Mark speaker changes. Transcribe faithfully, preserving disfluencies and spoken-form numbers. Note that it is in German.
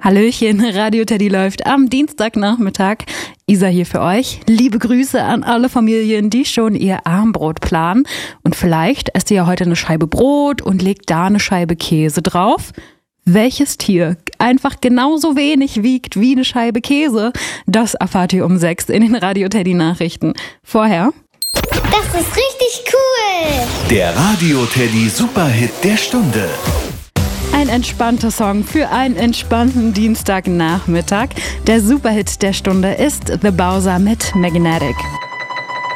Speaker 1: Hallöchen, Radio Teddy läuft am Dienstagnachmittag. Isa hier für euch. Liebe Grüße an alle Familien, die schon ihr Armbrot planen. Und vielleicht esst ihr ja heute eine Scheibe Brot und legt da eine Scheibe Käse drauf. Welches Tier einfach genauso wenig wiegt wie eine Scheibe Käse? Das erfahrt ihr um sechs in den Radio Teddy Nachrichten. Vorher...
Speaker 2: Das ist richtig cool!
Speaker 3: Der Radio Teddy Superhit der Stunde.
Speaker 1: Ein entspannter Song für einen entspannten Dienstagnachmittag. Der Superhit der Stunde ist The Bowser mit Magnetic.